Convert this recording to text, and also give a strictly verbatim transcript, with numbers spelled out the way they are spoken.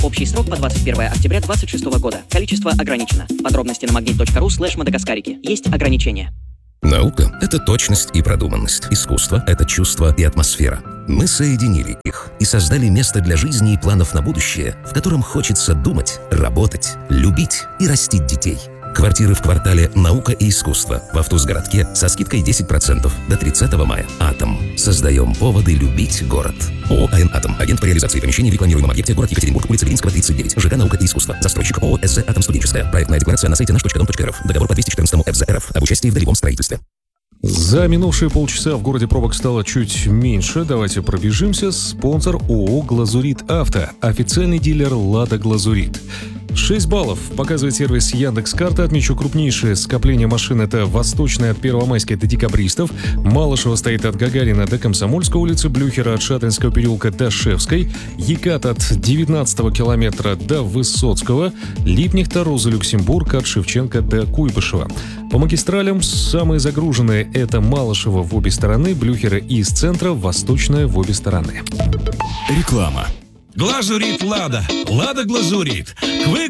Общий срок по двадцать первое октября две тысячи двадцать шестого года. Количество ограничено. Подробности на магнит точка ру слэш мадагаскарики. Есть ограничения. Наука — это точность и продуманность. Искусство — это чувство и атмосфера. Мы соединили их и создали место для жизни и планов на будущее, в котором хочется думать, работать, любить и растить детей. Квартиры в квартале «Наука и искусство» в Автузгородке со скидкой десять процентов до тридцатого мая. «Атом». Создаем поводы любить город. ООО «АН Атом». Агент по реализации помещений в рекламируемом объекте город Екатеринбург, улица Ленинского, тридцать девять. ЖК «Наука и искусство». Застройщик ООО «СЗ Атом Студенческая». Проектная декларация на сайте наш точка дом точка эр эф. Договор по двести четырнадцатому эф зэ эр эф об участии в долевом строительстве. За минувшие полчаса в городе пробок стало чуть меньше. Давайте пробежимся. Спонсор ООО «Глазурит Авто». Официальный дилер «Лада Глазурит». шесть баллов показывает сервис Яндекс.Карта. Отмечу крупнейшее скопление машин. Это Восточная от Первомайской до Декабристов. Малышева стоит от Гагарина до Комсомольской улицы, Блюхера от Шадринского переулка до Шевской, Екат от девятнадцатого километра до Высоцкого, Липнихта, Роза Люксембург от Шевченко до Куйбышева. По магистралям самые загруженные — это Малышева в обе стороны, Блюхера из центра, Восточная в обе стороны. Реклама. Глазурит Лада. Лада Глазурит.